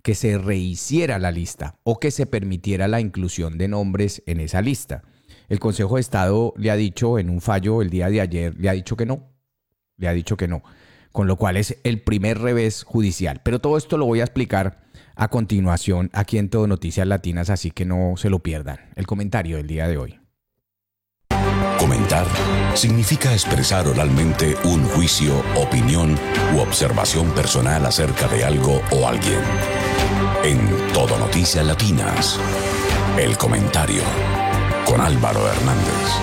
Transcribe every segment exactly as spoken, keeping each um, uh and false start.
que se rehiciera la lista o que se permitiera la inclusión de nombres en esa lista. El Consejo de Estado le ha dicho en un fallo el día de ayer, le ha dicho que no, le ha dicho que no, con lo cual es el primer revés judicial. Pero todo esto lo voy a explicar a continuación aquí en Todo Noticias Latinas, así que no se lo pierdan. El comentario del día de hoy. Comentar significa expresar oralmente un juicio, opinión u observación personal acerca de algo o alguien. En Todo Noticias Latinas, el comentario con Álvaro Hernández.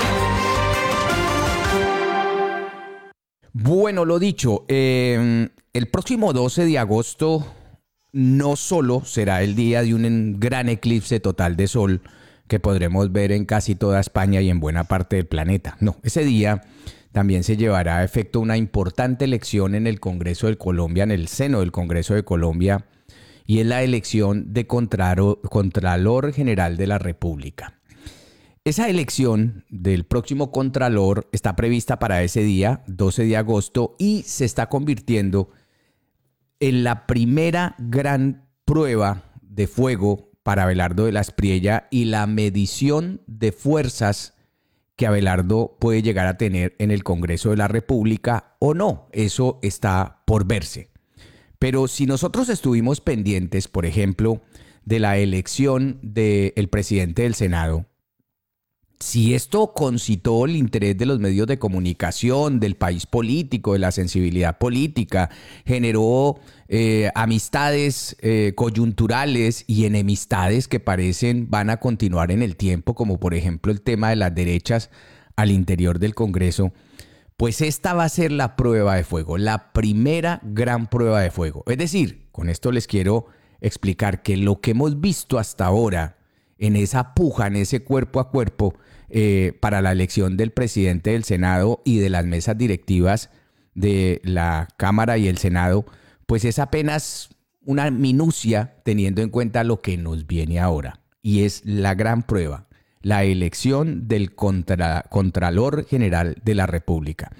Bueno, lo dicho, eh, el próximo doce de agosto no solo será el día de un gran eclipse total de sol que podremos ver en casi toda España y en buena parte del planeta. No, ese día también se llevará a efecto una importante elección en el Congreso de Colombia, en el seno del Congreso de Colombia, y es la elección de Contralor General de la República. Esa elección del próximo Contralor está prevista para ese día, doce de agosto, y se está convirtiendo en la primera gran prueba de fuego para Abelardo de la Espriella y la medición de fuerzas que Abelardo puede llegar a tener en el Congreso de la República o no. Eso está por verse. Pero si nosotros estuvimos pendientes, por ejemplo, de la elección del presidente del Senado, si esto concitó el interés de los medios de comunicación, del país político, de la sensibilidad política, generó eh, amistades eh, coyunturales y enemistades que parecen van a continuar en el tiempo, como por ejemplo el tema de las derechas al interior del Congreso, pues esta va a ser la prueba de fuego, la primera gran prueba de fuego. Es decir, con esto les quiero explicar que lo que hemos visto hasta ahora en esa puja, en ese cuerpo a cuerpo eh, para la elección del presidente del Senado y de las mesas directivas de la Cámara y el Senado, pues es apenas una minucia teniendo en cuenta lo que nos viene ahora. Y es la gran prueba, la elección del contra, Contralor General de la República.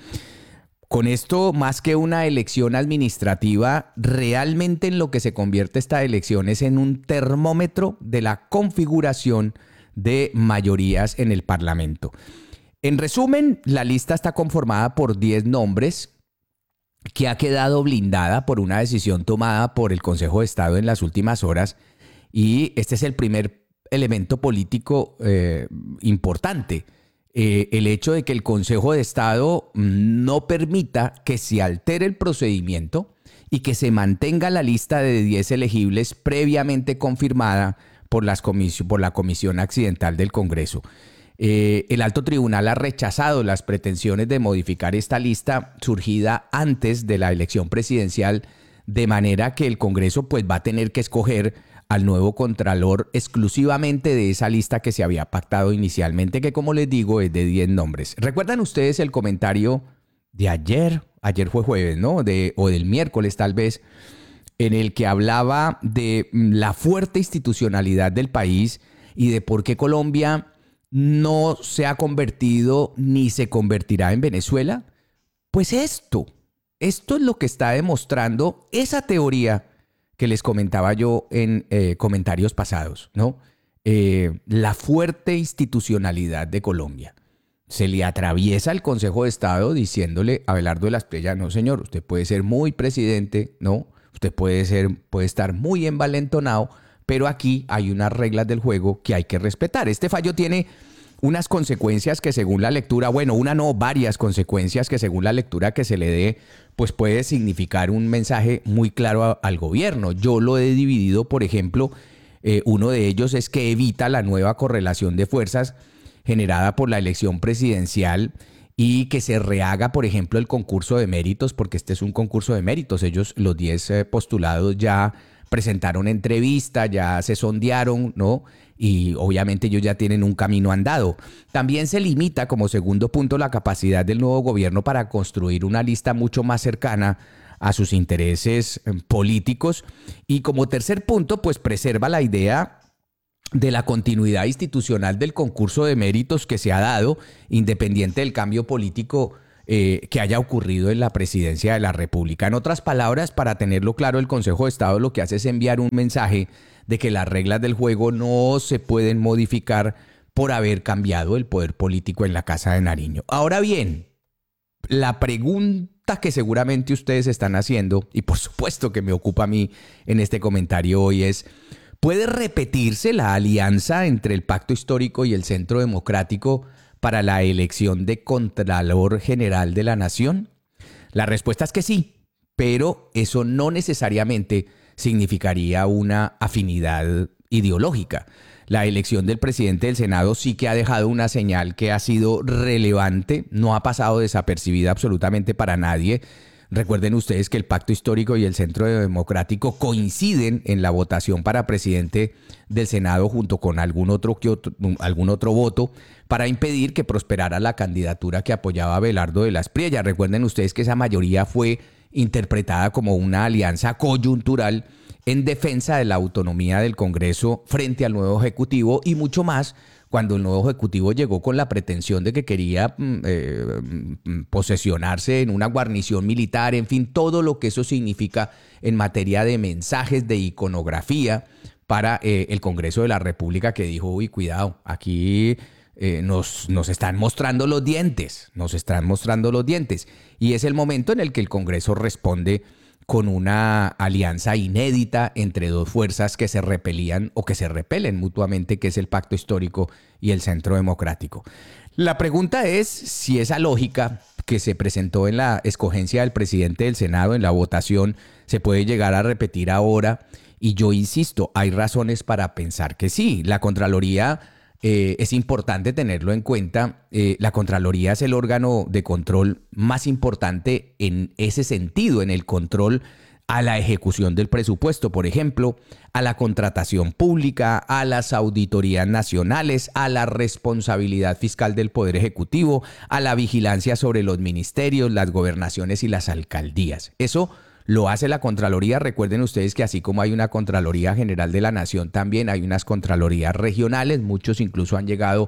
Con esto, más que una elección administrativa, realmente en lo que se convierte esta elección es en un termómetro de la configuración de mayorías en el Parlamento. En resumen, la lista está conformada por diez nombres que ha quedado blindada por una decisión tomada por el Consejo de Estado en las últimas horas, y este es el primer elemento político eh, importante. Eh, el hecho de que el Consejo de Estado no permita que se altere el procedimiento y que se mantenga la lista de diez elegibles previamente confirmada por, las comis- por la Comisión Accidental del Congreso. Eh, el Alto Tribunal ha rechazado las pretensiones de modificar esta lista surgida antes de la elección presidencial, de manera que el Congreso pues, va a tener que escoger al nuevo Contralor exclusivamente de esa lista que se había pactado inicialmente, que como les digo es de diez nombres. ¿Recuerdan ustedes el comentario de ayer? Ayer fue jueves, ¿no? De, o del miércoles tal vez, en el que hablaba de la fuerte institucionalidad del país y de por qué Colombia no se ha convertido ni se convertirá en Venezuela. Pues esto, esto es lo que está demostrando esa teoría que les comentaba yo en eh, comentarios pasados, ¿no? Eh, la fuerte institucionalidad de Colombia. Se le atraviesa el Consejo de Estado diciéndole a Abelardo de la Espriella, no señor, usted puede ser muy presidente, ¿no? Usted puede ser, puede estar muy envalentonado, pero aquí hay unas reglas del juego que hay que respetar. Este fallo tiene unas consecuencias que según la lectura, bueno, una no, varias consecuencias que según la lectura que se le dé, pues puede significar un mensaje muy claro a, al gobierno. Yo lo he dividido, por ejemplo, eh, uno de ellos es que evita la nueva correlación de fuerzas generada por la elección presidencial y que se rehaga, por ejemplo, el concurso de méritos, porque este es un concurso de méritos. Ellos, los diez eh, postulados, ya presentaron entrevista, ya se sondearon, ¿no? Y obviamente ellos ya tienen un camino andado. También se limita como segundo punto la capacidad del nuevo gobierno para construir una lista mucho más cercana a sus intereses políticos. Y como tercer punto, pues preserva la idea de la continuidad institucional del concurso de méritos que se ha dado, independiente del cambio político eh, que haya ocurrido en la presidencia de la República. En otras palabras, para tenerlo claro, el Consejo de Estado lo que hace es enviar un mensaje de que las reglas del juego no se pueden modificar por haber cambiado el poder político en la Casa de Nariño. Ahora bien, la pregunta que seguramente ustedes están haciendo, y por supuesto que me ocupa a mí en este comentario hoy, es: ¿puede repetirse la alianza entre el Pacto Histórico y el Centro Democrático para la elección de Contralor General de la Nación? La respuesta es que sí, pero eso no necesariamente significaría una afinidad ideológica. La elección del presidente del Senado sí que ha dejado una señal que ha sido relevante, no ha pasado desapercibida absolutamente para nadie. Recuerden ustedes que el Pacto Histórico y el Centro Democrático coinciden en la votación para presidente del Senado junto con algún otro, que otro, algún otro voto para impedir que prosperara la candidatura que apoyaba a Abelardo de las Priellas. Recuerden ustedes que esa mayoría fue interpretada como una alianza coyuntural en defensa de la autonomía del Congreso frente al nuevo Ejecutivo, y mucho más cuando el nuevo Ejecutivo llegó con la pretensión de que quería eh, posesionarse en una guarnición militar, en fin, todo lo que eso significa en materia de mensajes, de iconografía para eh, el Congreso de la República, que dijo: uy, cuidado, aquí eh, nos, nos están mostrando los dientes, nos están mostrando los dientes. Y es el momento en el que el Congreso responde con una alianza inédita entre dos fuerzas que se repelían o que se repelen mutuamente, que es el Pacto Histórico y el Centro Democrático. La pregunta es si esa lógica que se presentó en la escogencia del presidente del Senado, en la votación, se puede llegar a repetir ahora. Y yo insisto, hay razones para pensar que sí. La Contraloría, eh, es importante tenerlo en cuenta, eh, la Contraloría es el órgano de control más importante en ese sentido, en el control a la ejecución del presupuesto, por ejemplo, a la contratación pública, a las auditorías nacionales, a la responsabilidad fiscal del Poder Ejecutivo, a la vigilancia sobre los ministerios, las gobernaciones y las alcaldías. Eso lo hace la Contraloría. Recuerden ustedes que así como hay una Contraloría General de la Nación, también hay unas Contralorías regionales. Muchos incluso han llegado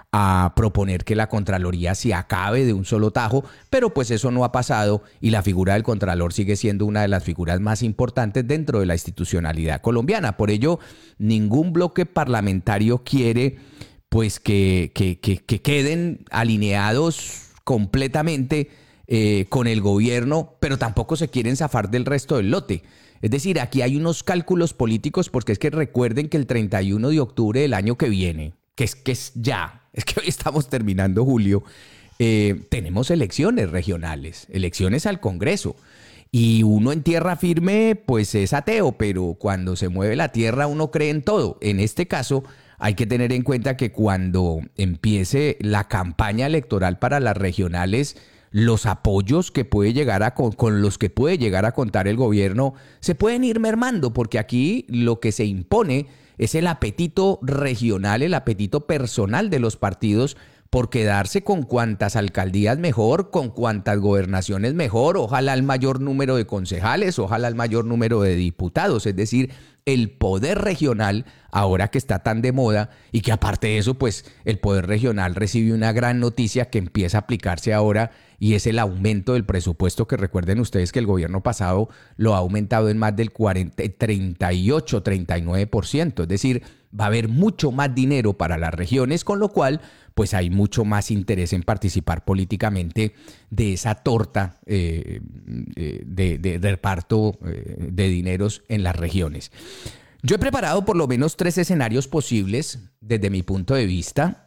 a proponer que la Contraloría se acabe de un solo tajo, pero pues eso no ha pasado y la figura del Contralor sigue siendo una de las figuras más importantes dentro de la institucionalidad colombiana. Por ello, ningún bloque parlamentario quiere pues que, que, que, que queden alineados completamente Eh, con el gobierno, pero tampoco se quieren zafar del resto del lote. Es decir, aquí hay unos cálculos políticos, porque es que recuerden que el treinta y uno de octubre del año que viene, que es que es ya, es que hoy estamos terminando julio, eh, tenemos elecciones regionales, elecciones al Congreso. Y uno en tierra firme, pues es ateo, pero cuando se mueve la tierra uno cree en todo. En este caso, hay que tener en cuenta que cuando empiece la campaña electoral para las regionales, los apoyos que puede llegar a con, con los que puede llegar a contar el gobierno se pueden ir mermando, porque aquí lo que se impone es el apetito regional, el apetito personal de los partidos por quedarse con cuantas alcaldías mejor, con cuantas gobernaciones mejor, ojalá el mayor número de concejales, ojalá el mayor número de diputados. Es decir, el poder regional, ahora que está tan de moda, y que aparte de eso, pues el poder regional recibe una gran noticia que empieza a aplicarse ahora, y es el aumento del presupuesto, que recuerden ustedes que el gobierno pasado lo ha aumentado en más del cuarenta, treinta y ocho, treinta y nueve por ciento. Es decir, va a haber mucho más dinero para las regiones, con lo cual pues hay mucho más interés en participar políticamente de esa torta eh, de, de, de reparto eh, de dineros en las regiones. Yo he preparado por lo menos tres escenarios posibles desde mi punto de vista,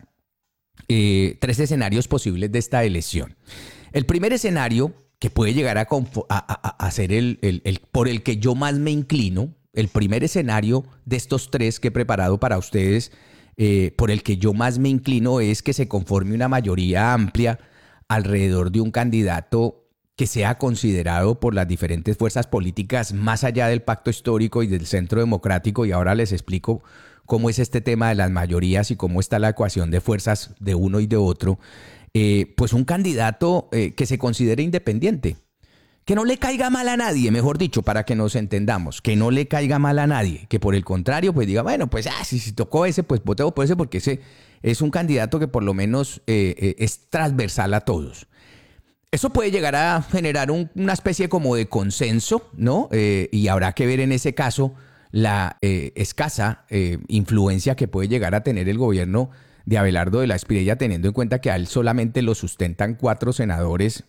eh, tres escenarios posibles de esta elección. El primer escenario, que puede llegar a, a, a, a ser el, el, el por el que yo más me inclino, el primer escenario de estos tres que he preparado para ustedes, eh, por el que yo más me inclino, es que se conforme una mayoría amplia alrededor de un candidato que sea considerado por las diferentes fuerzas políticas más allá del Pacto Histórico y del Centro Democrático. Y ahora les explico cómo es este tema de las mayorías y cómo está la ecuación de fuerzas de uno y de otro. Eh, pues un candidato eh, que se considere independiente, que no le caiga mal a nadie, mejor dicho, para que nos entendamos, que no le caiga mal a nadie, que por el contrario pues diga, bueno, pues ah, si, si tocó ese, pues voteo por ese, porque ese es un candidato que por lo menos eh, eh, es transversal a todos. Eso puede llegar a generar un, una especie como de consenso, ¿no? Eh, y habrá que ver en ese caso la eh, escasa eh, influencia que puede llegar a tener el gobierno de Abelardo de la Espriella, teniendo en cuenta que a él solamente lo sustentan cuatro senadores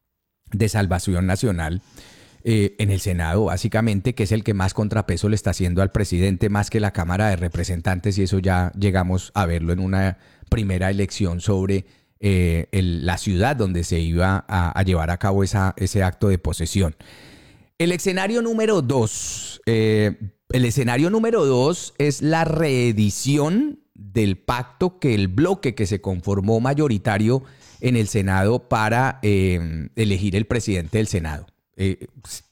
de Salvación Nacional eh, en el Senado, básicamente, que es el que más contrapeso le está haciendo al presidente, más que la Cámara de Representantes, y eso ya llegamos a verlo en una primera elección sobre eh, el, la ciudad donde se iba a, a llevar a cabo esa, ese acto de posesión. El escenario número dos, eh, el escenario número dos es la reedición del pacto que el bloque que se conformó mayoritario en el Senado para eh, elegir el presidente del Senado. Eh,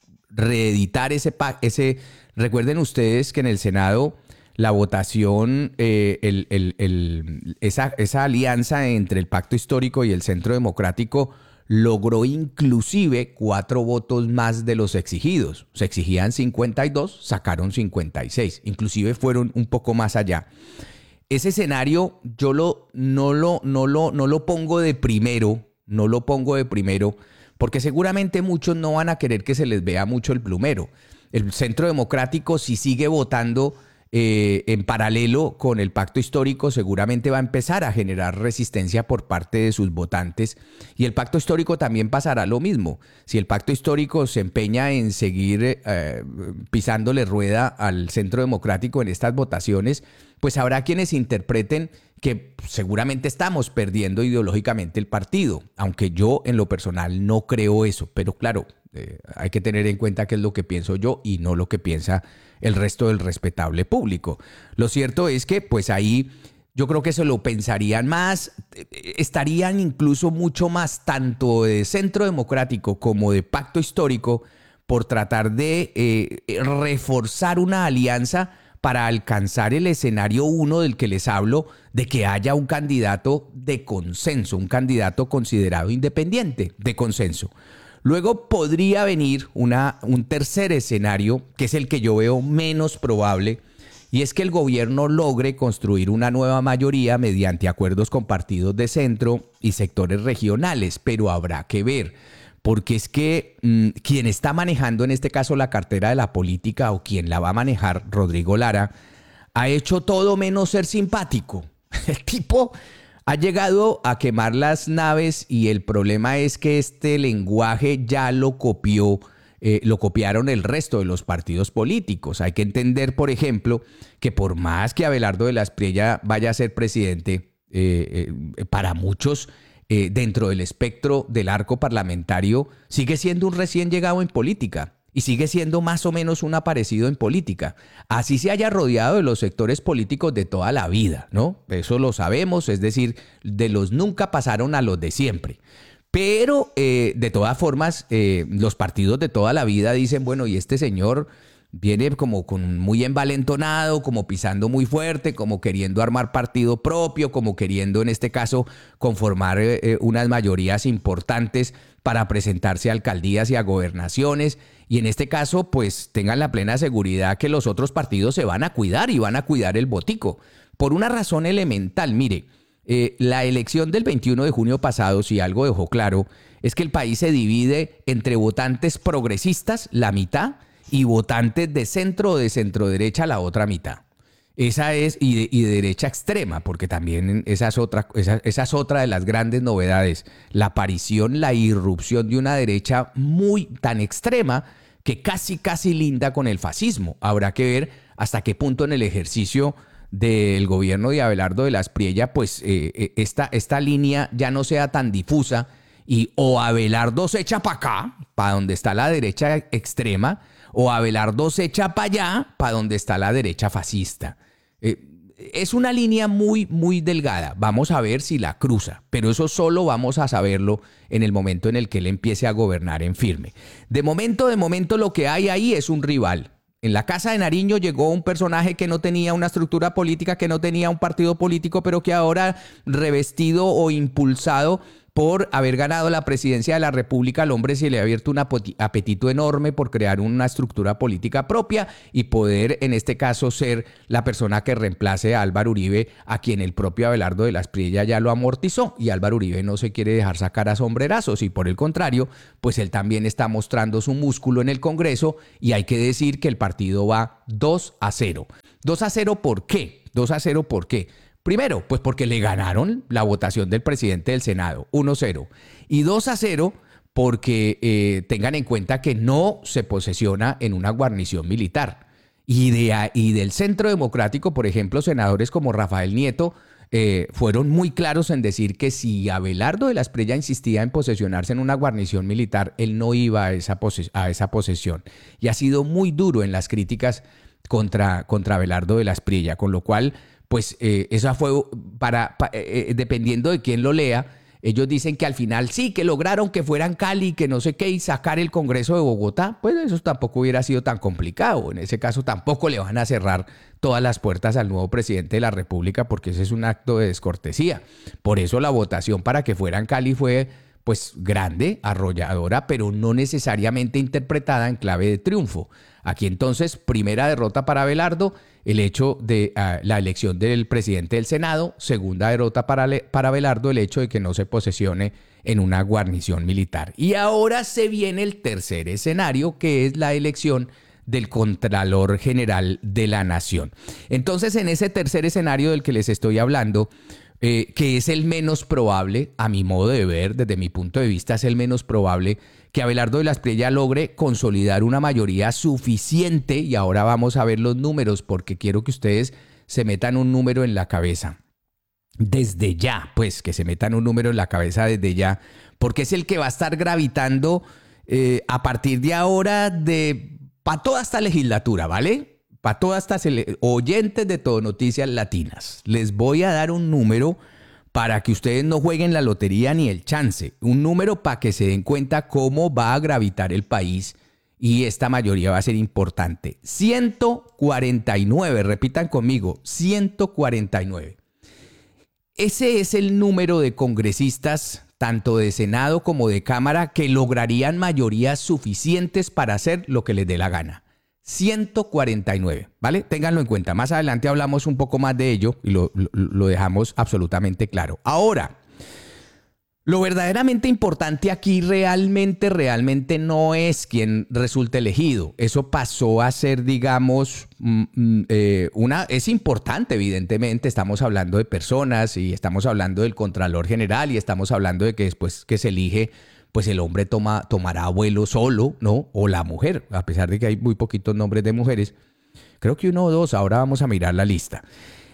reeditar ese pacto, ese, recuerden ustedes que en el Senado la votación, eh, el, el, el, esa, esa alianza entre el pacto histórico y el Centro Democrático logró inclusive cuatro votos más de los exigidos. Se exigían cincuenta y dos, sacaron cincuenta y seis, inclusive fueron un poco más allá. Ese escenario yo lo, no, lo, no, lo, no lo pongo de primero, no lo pongo de primero, porque seguramente muchos no van a querer que se les vea mucho el plumero. El Centro Democrático, si sigue votando eh, en paralelo con el pacto histórico, seguramente va a empezar a generar resistencia por parte de sus votantes, y el pacto histórico también pasará lo mismo. Si el pacto histórico se empeña en seguir eh, pisándole rueda al Centro Democrático en estas votaciones, pues habrá quienes interpreten que seguramente estamos perdiendo ideológicamente el partido, aunque yo en lo personal no creo eso, pero claro, eh, hay que tener en cuenta qué es lo que pienso yo y no lo que piensa el resto del respetable público. Lo cierto es que pues ahí yo creo que se lo pensarían más, estarían incluso mucho más tanto de Centro Democrático como de Pacto Histórico por tratar de eh, reforzar una alianza para alcanzar el escenario uno del que les hablo, de que haya un candidato de consenso, un candidato considerado independiente de consenso. Luego podría venir una, un tercer escenario, que es el que yo veo menos probable, y es que el gobierno logre construir una nueva mayoría mediante acuerdos con partidos de centro y sectores regionales, pero habrá que ver. Porque es que mmm, quien está manejando en este caso la cartera de la política, o quien la va a manejar, Rodrigo Lara, ha hecho todo menos ser simpático. El tipo ha llegado a quemar las naves, y el problema es que este lenguaje ya lo copió, eh, lo copiaron el resto de los partidos políticos. Hay que entender, por ejemplo, que por más que Abelardo de la Espriella vaya a ser presidente, eh, eh, para muchos Eh, dentro del espectro del arco parlamentario, sigue siendo un recién llegado en política y sigue siendo más o menos un aparecido en política. Así se haya rodeado de los sectores políticos de toda la vida, ¿no? Eso lo sabemos, es decir, de los nunca pasaron a los de siempre. Pero eh, de todas formas, eh, los partidos de toda la vida dicen, bueno, y este señor viene como con muy envalentonado, como pisando muy fuerte, como queriendo armar partido propio, como queriendo en este caso conformar eh, unas mayorías importantes para presentarse a alcaldías y a gobernaciones. Y en este caso, pues tengan la plena seguridad que los otros partidos se van a cuidar y van a cuidar el botico. Por una razón elemental, mire, eh, la elección del veintiuno de junio pasado, si algo dejó claro, es que el país se divide entre votantes progresistas, la mitad, y votantes de centro o de centro derecha, la otra mitad. Esa es, y de, y de derecha extrema, porque también esa es, otra, esa, esa es otra de las grandes novedades, la aparición, la irrupción de una derecha muy tan extrema que casi, casi linda con el fascismo. Habrá que ver hasta qué punto en el ejercicio del gobierno de Abelardo de la Espriella, pues eh, esta, esta línea ya no sea tan difusa, y o Abelardo se echa para acá, para donde está la derecha extrema, o Abelardo se echa para allá, para donde está la derecha fascista. Eh, es una línea muy, muy delgada. Vamos a ver si la cruza, pero eso solo vamos a saberlo en el momento en el que él empiece a gobernar en firme. De momento, de momento lo que hay ahí es un rival. En la Casa de Nariño llegó un personaje que no tenía una estructura política, que no tenía un partido político, pero que ahora, revestido o impulsado por haber ganado la presidencia de la República, al hombre se le ha abierto un apetito enorme por crear una estructura política propia y poder, en este caso, ser la persona que reemplace a Álvaro Uribe, a quien el propio Abelardo de la Espriella ya lo amortizó. Y Álvaro Uribe no se quiere dejar sacar a sombrerazos y, por el contrario, pues él también está mostrando su músculo en el Congreso y hay que decir que el partido va dos a cero. dos a cero, ¿por qué? dos a cero, ¿por qué? Primero, pues porque le ganaron la votación del presidente del Senado, uno a cero. Y dos a cero porque eh, tengan en cuenta que no se posesiona en una guarnición militar. Y, de, y del Centro Democrático, por ejemplo, senadores como Rafael Nieto eh, fueron muy claros en decir que si Abelardo de la Espriella insistía en posesionarse en una guarnición militar, él no iba a esa, poses- a esa posesión. Y ha sido muy duro en las críticas contra, contra Abelardo de la Espriella, con lo cual... pues eh, eso fue para, para eh, dependiendo de quién lo lea, ellos dicen que al final sí, que lograron que fueran Cali, que no sé qué, y sacar el Congreso de Bogotá, pues eso tampoco hubiera sido tan complicado. En ese caso tampoco le van a cerrar todas las puertas al nuevo presidente de la República, porque ese es un acto de descortesía. Por eso la votación para que fueran Cali fue pues grande, arrolladora, pero no necesariamente interpretada en clave de triunfo. Aquí entonces, primera derrota para Abelardo, el hecho de uh, la elección del presidente del Senado. Segunda derrota para, Le- para Abelardo, el hecho de que no se posesione en una guarnición militar. Y ahora se viene el tercer escenario, que es la elección del Contralor General de la Nación. Entonces, en ese tercer escenario del que les estoy hablando, eh, que es el menos probable, a mi modo de ver, desde mi punto de vista, es el menos probable que Abelardo de la Espriella logre consolidar una mayoría suficiente, y ahora vamos a ver los números porque quiero que ustedes se metan un número en la cabeza. Desde ya, pues que se metan un número en la cabeza desde ya, porque es el que va a estar gravitando eh, a partir de ahora de para toda esta legislatura, ¿vale? Para todas estas ele- oyentes de Todo Noticias Latinas. Les voy a dar un número para que ustedes no jueguen la lotería ni el chance. Un número para que se den cuenta cómo va a gravitar el país y esta mayoría va a ser importante. ciento cuarenta y nueve, repitan conmigo, ciento cuarenta y nueve. Ese es el número de congresistas, tanto de Senado como de Cámara, que lograrían mayorías suficientes para hacer lo que les dé la gana. ciento cuarenta y nueve, ¿vale? Ténganlo en cuenta. Más adelante hablamos un poco más de ello y lo, lo, lo dejamos absolutamente claro. Ahora, lo verdaderamente importante aquí realmente, realmente no es quién resulte elegido. Eso pasó a ser, digamos, eh, una, es importante, evidentemente. Estamos hablando de personas y estamos hablando del Contralor General y estamos hablando de que después que se elige, pues el hombre toma, tomará vuelo solo, ¿no? O la mujer, a pesar de que hay muy poquitos nombres de mujeres. Creo que uno o dos, ahora vamos a mirar la lista.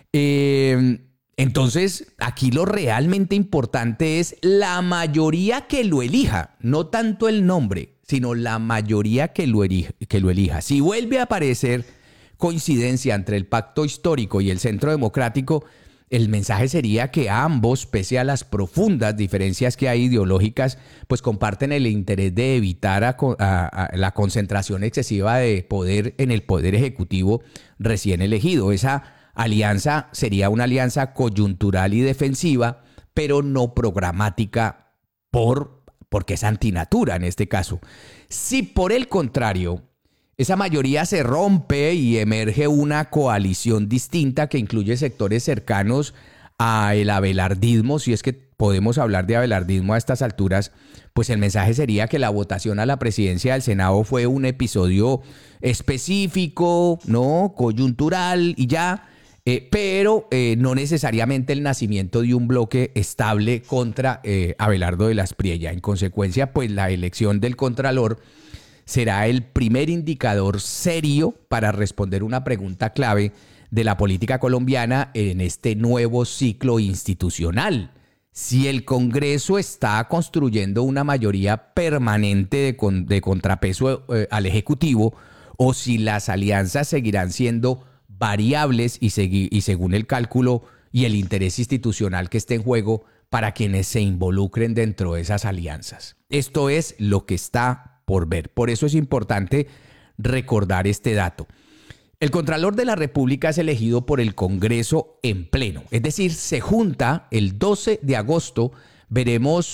Eh, entonces, aquí lo realmente importante es la mayoría que lo elija, no tanto el nombre, sino la mayoría que lo elija. Que lo elija. Si vuelve a aparecer coincidencia entre el Pacto Histórico y el Centro Democrático, el mensaje sería que ambos, pese a las profundas diferencias que hay ideológicas, pues comparten el interés de evitar a, a, a la concentración excesiva de poder en el poder ejecutivo recién elegido. Esa alianza sería una alianza coyuntural y defensiva, pero no programática por, porque es antinatura en este caso. Si por el contrario esa mayoría se rompe y emerge una coalición distinta que incluye sectores cercanos al abelardismo, si es que podemos hablar de abelardismo a estas alturas, pues el mensaje sería que la votación a la presidencia del Senado fue un episodio específico, ¿no? Coyuntural y ya, eh, pero eh, no necesariamente el nacimiento de un bloque estable contra eh, Abelardo de la Espriella. En consecuencia, pues la elección del Contralor será el primer indicador serio para responder una pregunta clave de la política colombiana en este nuevo ciclo institucional. Si el Congreso está construyendo una mayoría permanente de, con, de contrapeso eh, al Ejecutivo, o si las alianzas seguirán siendo variables y, segui, y según el cálculo y el interés institucional que esté en juego para quienes se involucren dentro de esas alianzas. Esto es lo que está por ver. Por eso es importante recordar este dato. El Contralor de la República es elegido por el Congreso en pleno, es decir, se junta el doce de agosto, veremos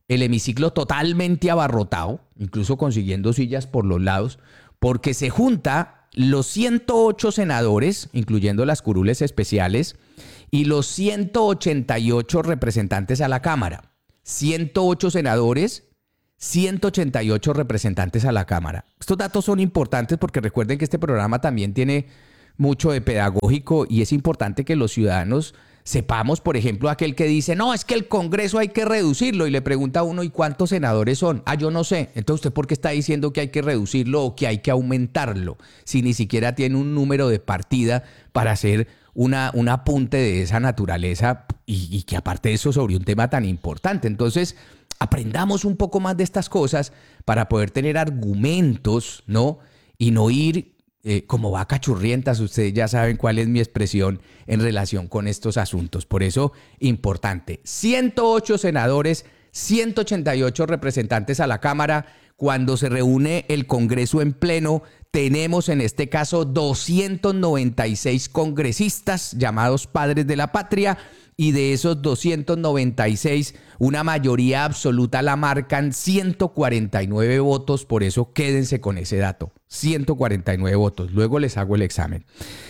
el hemiciclo totalmente abarrotado, incluso consiguiendo sillas por los lados, porque se junta los ciento ocho senadores, incluyendo las curules especiales, y los ciento ochenta y ocho representantes a la Cámara. ciento ocho senadores, ciento ochenta y ocho representantes a la Cámara. Estos datos son importantes porque recuerden que este programa también tiene mucho de pedagógico y es importante que los ciudadanos sepamos, por ejemplo, aquel que dice, no, es que el Congreso hay que reducirlo y le pregunta a uno, ¿y cuántos senadores son? Ah, yo no sé. Entonces, ¿usted por qué está diciendo que hay que reducirlo o que hay que aumentarlo? Si ni siquiera tiene un número de partida para hacer una, un apunte de esa naturaleza y, y que aparte de eso sobre un tema tan importante. Entonces, aprendamos un poco más de estas cosas para poder tener argumentos, ¿no? Y no ir eh, como vaca churrientas. Ustedes ya saben cuál es mi expresión en relación con estos asuntos. Por eso, importante. ciento ocho senadores, ciento ochenta y ocho representantes a la Cámara. Cuando se reúne el Congreso en pleno, tenemos en este caso doscientos noventa y seis congresistas llamados padres de la patria. Y de esos doscientos noventa y seis, una mayoría absoluta la marcan ciento cuarenta y nueve votos. Por eso quédense con ese dato, ciento cuarenta y nueve votos. Luego les hago el examen.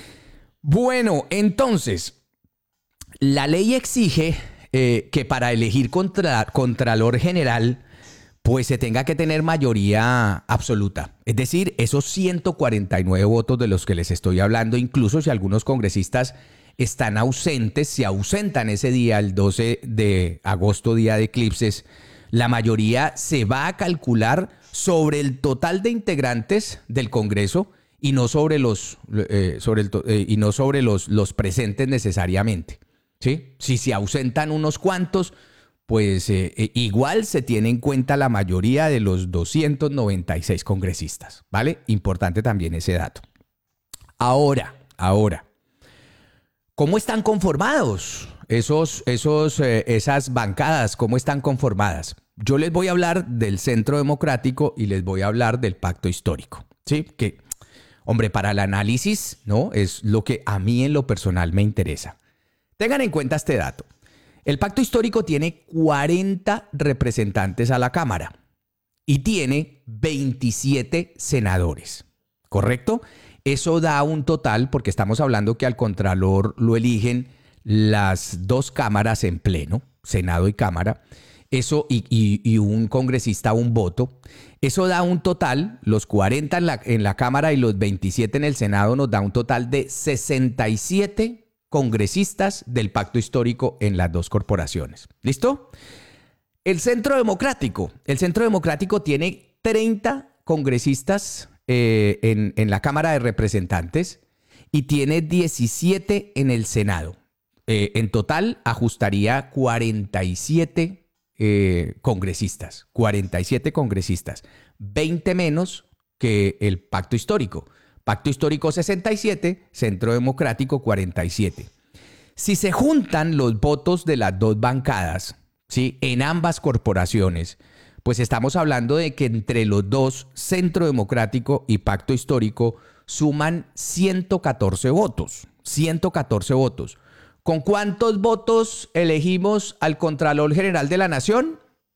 Bueno, entonces, la ley exige eh, que para elegir contra, Contralor General, pues se tenga que tener mayoría absoluta. Es decir, esos ciento cuarenta y nueve votos de los que les estoy hablando, incluso si algunos congresistas están ausentes, se ausentan ese día, el doce de agosto, día de eclipses, la mayoría se va a calcular sobre el total de integrantes del Congreso y no sobre los, eh, sobre el, eh, y no sobre los, los presentes necesariamente, ¿sí? Si se ausentan unos cuantos, pues eh, eh, igual se tiene en cuenta la mayoría de los doscientos noventa y seis congresistas, ¿vale? Importante también ese dato. Ahora, ahora. ¿Cómo están conformados esos, esos, eh, esas bancadas? ¿Cómo están conformadas? Yo les voy a hablar del Centro Democrático y les voy a hablar del Pacto Histórico, ¿sí? Que, hombre, para el análisis, ¿no? Es lo que a mí en lo personal me interesa. Tengan en cuenta este dato. El Pacto Histórico tiene cuarenta representantes a la Cámara y tiene veintisiete senadores, ¿correcto? Eso da un total, porque estamos hablando que al Contralor lo eligen las dos cámaras en pleno, Senado y Cámara, eso y, y, y un congresista un voto. Eso da un total, los cuarenta en la, en la Cámara y los veintisiete en el Senado nos da un total de sesenta y siete congresistas del Pacto Histórico en las dos corporaciones. ¿Listo? El Centro Democrático. El Centro Democrático tiene treinta congresistas Eh, en, en la Cámara de Representantes y tiene diecisiete en el Senado. Eh, en total ajustaría cuarenta y siete eh, congresistas, cuarenta y siete congresistas, veinte menos que el Pacto Histórico. Pacto Histórico sesenta y siete, Centro Democrático cuarenta y siete. Si se juntan los votos de las dos bancadas, ¿sí? En ambas corporaciones, pues estamos hablando de que entre los dos, Centro Democrático y Pacto Histórico, suman ciento catorce votos. ciento catorce votos. ¿Con cuántos votos elegimos al Contralor General de la Nación?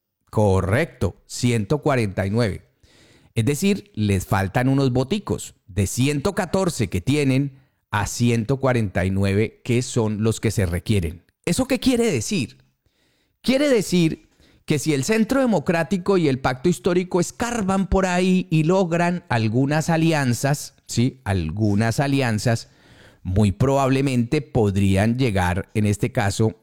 Correcto, ciento cuarenta y nueve. Es decir, les faltan unos voticos de ciento catorce que tienen a ciento cuarenta y nueve que son los que se requieren. ¿Eso qué quiere decir? Quiere decir que si el Centro Democrático y el Pacto Histórico escarban por ahí y logran algunas alianzas, ¿sí? Algunas alianzas, muy probablemente podrían llegar, en este caso,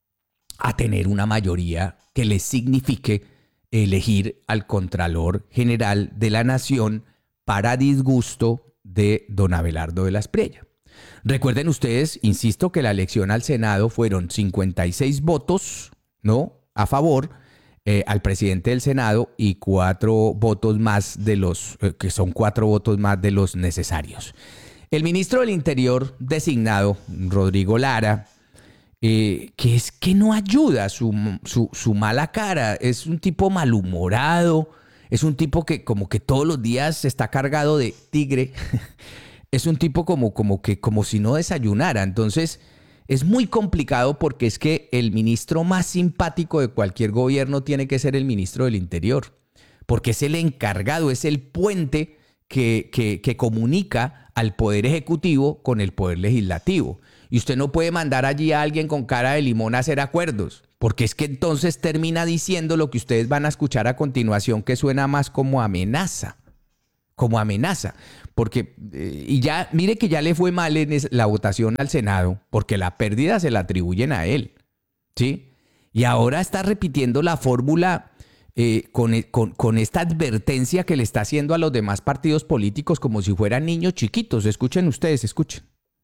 a tener una mayoría que les signifique elegir al Contralor General de la Nación para disgusto de don Abelardo de la Espriella. Recuerden ustedes, insisto, que la elección al Senado fueron cincuenta y seis votos, ¿no?, a favor, Eh, al presidente del Senado y cuatro votos más de los, eh, que son cuatro votos más de los necesarios. El ministro del Interior designado, Rodrigo Lara, eh, que es que no ayuda su, su, su mala cara, es un tipo malhumorado, es un tipo que como que todos los días está cargado de tigre, es un tipo como, como que como si no desayunara. Entonces, Es muy complicado porque es que el ministro más simpático de cualquier gobierno tiene que ser el ministro del Interior, porque es el encargado, es el puente que, que, que comunica al Poder Ejecutivo con el Poder Legislativo. Y usted no puede mandar allí a alguien con cara de limón a hacer acuerdos, porque es que entonces termina diciendo lo que ustedes van a escuchar a continuación, que suena más como amenaza. Como amenaza, porque, eh, y ya, mire que ya le fue mal en la votación al Senado, porque la pérdida se la atribuyen a él, ¿sí? Y ahora está repitiendo la fórmula eh, con, con, con esta advertencia que le está haciendo a los demás partidos políticos como si fueran niños chiquitos. Escuchen ustedes, escuchen.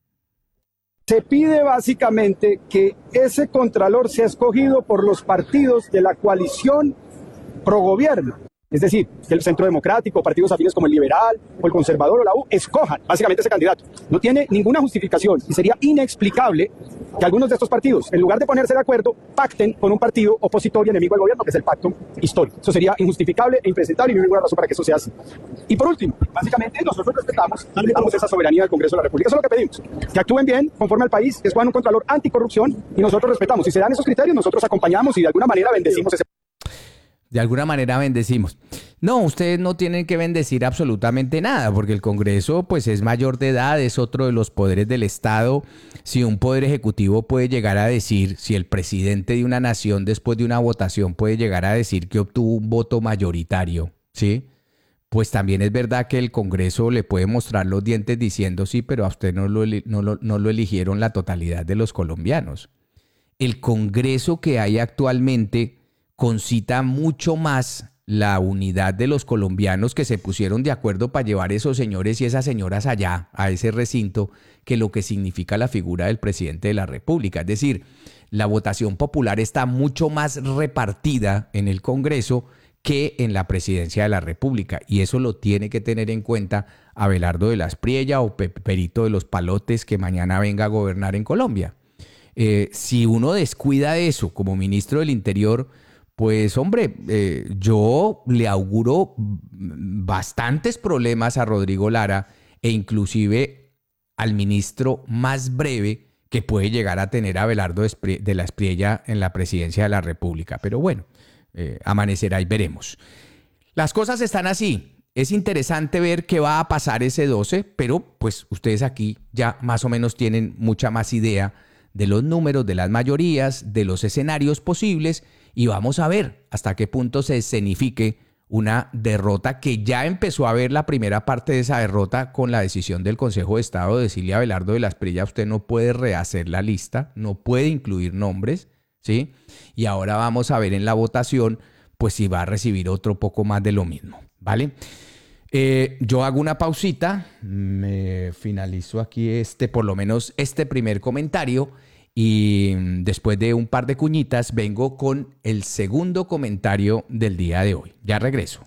Se pide básicamente que ese contralor sea escogido por los partidos de la coalición pro gobierno. Es decir, que el Centro Democrático, partidos afines como el Liberal o el Conservador o la U, escojan básicamente ese candidato. No tiene ninguna justificación y sería inexplicable que algunos de estos partidos, en lugar de ponerse de acuerdo, pacten con un partido opositor y enemigo del gobierno, que es el pacto histórico. Eso sería injustificable e impresentable y no hay ninguna razón para que eso sea así. Y por último, básicamente nosotros respetamos, respetamos esa soberanía del Congreso de la República. Eso es lo que pedimos, que actúen bien, conforme al país, que escojan un contralor anticorrupción y nosotros respetamos. Si se dan esos criterios, nosotros acompañamos y de alguna manera bendecimos ese. De alguna manera bendecimos. No, ustedes no tienen que bendecir absolutamente nada, porque el Congreso pues es mayor de edad, es otro de los poderes del Estado. Si un poder ejecutivo puede llegar a decir, si el presidente de una nación después de una votación puede llegar a decir que obtuvo un voto mayoritario, ¿sí? Pues también es verdad que el Congreso le puede mostrar los dientes diciendo, sí, pero a usted no lo, no lo, no lo eligieron la totalidad de los colombianos. El Congreso que hay actualmente concita mucho más la unidad de los colombianos que se pusieron de acuerdo para llevar esos señores y esas señoras allá, a ese recinto, que lo que significa la figura del presidente de la República. Es decir, la votación popular está mucho más repartida en el Congreso que en la presidencia de la República. Y eso lo tiene que tener en cuenta Abelardo de la Espriella o Perito de los Palotes, que mañana venga a gobernar en Colombia. Eh, si uno descuida eso como ministro del Interior, pues hombre, eh, yo le auguro bastantes problemas a Rodrigo Lara e inclusive al ministro más breve que puede llegar a tener Abelardo de la Espriella en la presidencia de la República. Pero bueno, eh, amanecerá y veremos. Las cosas están así. Es interesante ver qué va a pasar ese doce, pero pues ustedes aquí ya más o menos tienen mucha más idea de los números, de las mayorías, de los escenarios posibles. Y vamos a ver hasta qué punto se escenifique una derrota que ya empezó a ver la primera parte de esa derrota con la decisión del Consejo de Estado de decirle a Abelardo de la Espriella, usted no puede rehacer la lista, no puede incluir nombres, ¿sí? Y ahora vamos a ver en la votación, pues si va a recibir otro poco más de lo mismo, ¿vale? Eh, yo hago una pausita, me finalizo aquí este, por lo menos este primer comentario. Y después de un par de cuñitas vengo con el segundo comentario del día de hoy. Ya regreso.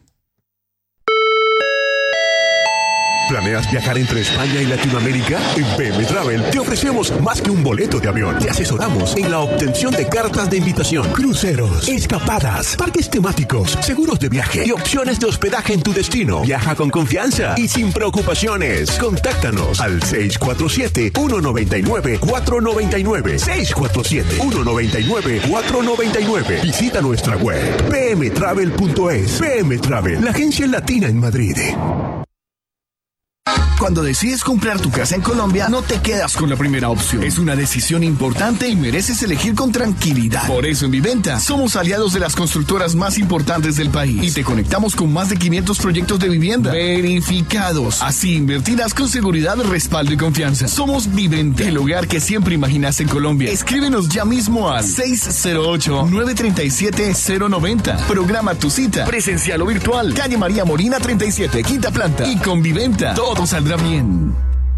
¿Planeas viajar entre España y Latinoamérica? En P M Travel te ofrecemos más que un boleto de avión. Te asesoramos en la obtención de cartas de invitación, cruceros, escapadas, parques temáticos, seguros de viaje y opciones de hospedaje en tu destino. Viaja con confianza y sin preocupaciones. Contáctanos al seis cuatro siete, uno nueve nueve, cuatro nueve nueve. seis cuatro siete, uno nueve nueve, cuatro nueve nueve. Visita nuestra web p m travel punto es. P M Travel, la agencia latina en Madrid. Cuando decides comprar tu casa en Colombia, no te quedas con la primera opción. Es una decisión importante y mereces elegir con tranquilidad. Por eso en Viventa somos aliados de las constructoras más importantes del país y te conectamos con más de quinientos proyectos de vivienda verificados. Así invertirás con seguridad, respaldo y confianza. Somos Viventa, el hogar que siempre imaginaste en Colombia. Escríbenos ya mismo a seis cero ocho, nueve tres siete, cero nueve cero. Programa tu cita, presencial o virtual. Calle María Molina treinta y siete, quinta planta. Y con Viventa todo saldrá bien.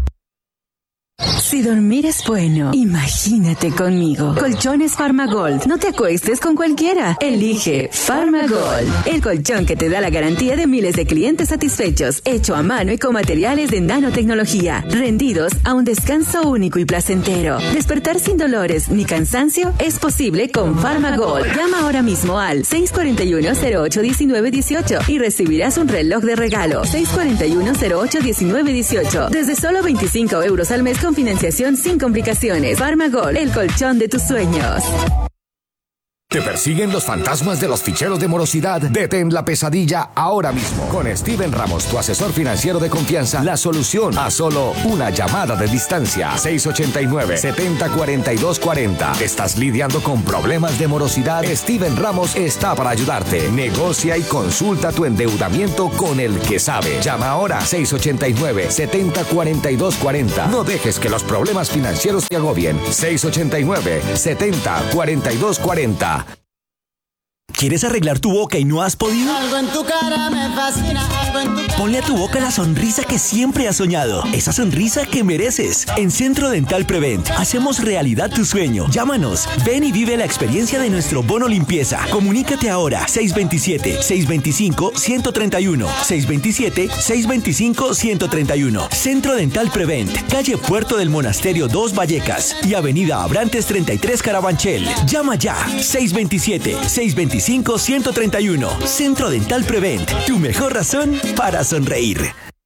Si dormir es bueno, imagínate conmigo. Colchones Farmagold. No te acuestes con cualquiera. Elige Farmagold, el colchón que te da la garantía de miles de clientes satisfechos, hecho a mano y con materiales de nanotecnología, rendidos a un descanso único y placentero. Despertar sin dolores ni cansancio es posible con Farmagold. Llama ahora mismo al seis cuatro uno, cero ocho, uno nueve uno ocho y recibirás un reloj de regalo. seis cuatro uno, cero ocho, uno nueve uno ocho. Desde solo veinticinco euros al mes con con financiación sin complicaciones. Farmagol, el colchón de tus sueños. ¿Te persiguen los fantasmas de los ficheros de morosidad? Detén la pesadilla ahora mismo. Con Steven Ramos, tu asesor financiero de confianza, la solución a solo una llamada de distancia. seis ocho nueve, siete cero cuatro dos cuatro cero. ¿Estás lidiando con problemas de morosidad? Steven Ramos está para ayudarte. Negocia y consulta tu endeudamiento con el que sabe. Llama ahora seis ocho nueve, siete cero cuatro dos cuatro cero. No dejes que los problemas financieros te agobien. seis ocho nueve, siete cero cuatro dos cuatro cero. ¿Quieres arreglar tu boca y no has podido? Algo en tu cara me fascina, algo en tu cara. Ponle a tu boca la sonrisa que siempre has soñado. Esa sonrisa que mereces. En Centro Dental Prevent hacemos realidad tu sueño. Llámanos. Ven y vive la experiencia de nuestro bono limpieza. Comunícate ahora. seis dos siete, seis dos cinco, uno tres uno. seis dos siete, seis dos cinco, uno tres uno. Centro Dental Prevent. Calle Puerto del Monasterio dos Vallecas y Avenida Abrantes treinta y tres Carabanchel. Llama ya. seis dos siete, seis dos cinco, uno tres uno. Centro Dental Prevent. Tu mejor razón para sonreír.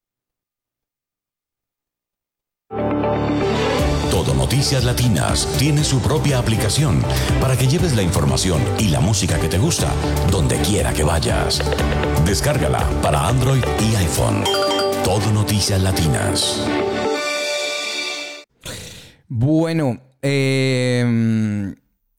Todo Noticias Latinas tiene su propia aplicación para que lleves la información y la música que te gusta donde quiera que vayas. Descárgala para Android y iPhone. Todo Noticias Latinas. Bueno, eh...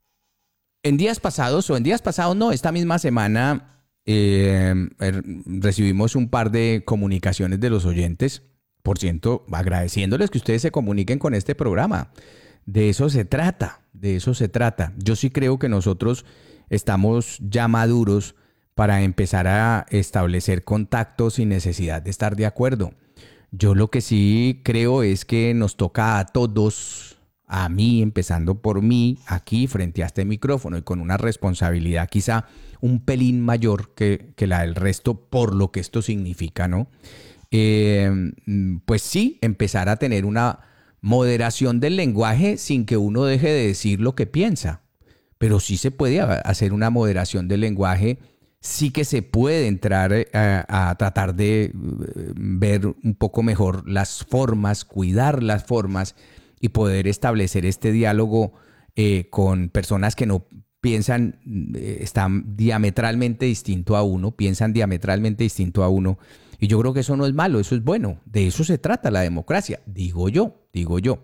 En días pasados, o en días pasados no, esta misma semana eh, recibimos un par de comunicaciones de los oyentes, por cierto, agradeciéndoles que ustedes se comuniquen con este programa. De eso se trata, de eso se trata. Yo sí creo que nosotros estamos ya maduros para empezar a establecer contactos sin necesidad de estar de acuerdo. Yo lo que sí creo es que nos toca a todos, a mí, empezando por mí, aquí frente a este micrófono y con una responsabilidad quizá un pelín mayor que, que la del resto por lo que esto significa, ¿no? Eh, pues sí, empezar a tener una moderación del lenguaje sin que uno deje de decir lo que piensa. Pero sí se puede hacer una moderación del lenguaje, sí que se puede entrar a, a tratar de ver un poco mejor las formas, cuidar las formas, y poder establecer este diálogo eh, con personas que no piensan, eh, están diametralmente distinto a uno, piensan diametralmente distinto a uno. Y yo creo que eso no es malo, eso es bueno. De eso se trata la democracia, digo yo, digo yo.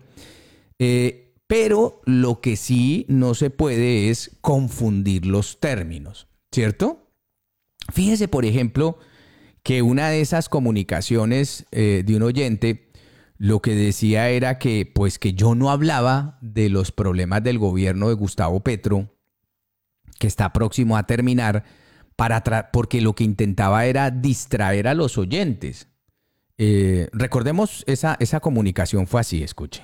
Eh, pero lo que sí no se puede es confundir los términos, ¿cierto? Fíjese, por ejemplo, que una de esas comunicaciones eh, de un oyente lo que decía era que, pues, que yo no hablaba de los problemas del gobierno de Gustavo Petro, que está próximo a terminar, para tra- porque lo que intentaba era distraer a los oyentes. Eh, recordemos, esa, esa comunicación fue así, escuchen.